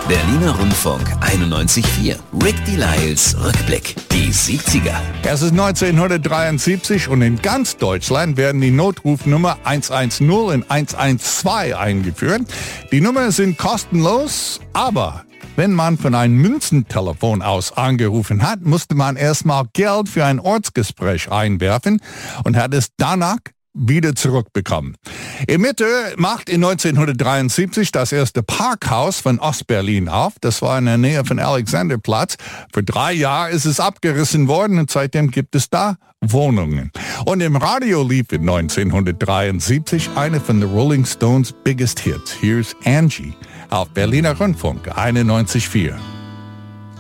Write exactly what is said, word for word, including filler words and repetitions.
Berliner Rundfunk einundneunzig Komma vier. Rick Delisles Rückblick. Die siebziger. Es ist neunzehnhundertdreiundsiebzig und in ganz Deutschland werden die Notrufnummer eins eins null und eins eins zwei eingeführt. Die Nummern sind kostenlos, aber wenn man von einem Münzentelefon aus angerufen hat, musste man erstmal Geld für ein Ortsgespräch einwerfen und hat es danach wieder zurückbekommen. In Mitte macht in neunzehnhundertdreiundsiebzig das erste Parkhaus von Ostberlin auf. Das war in der Nähe von Alexanderplatz. Für drei Jahre ist es abgerissen worden und seitdem gibt es da Wohnungen. Und im Radio lief in neunzehnhundertdreiundsiebzig eine von den Rolling Stones Biggest Hits. Here's Angie auf Berliner Rundfunk einundneunzig Komma vier.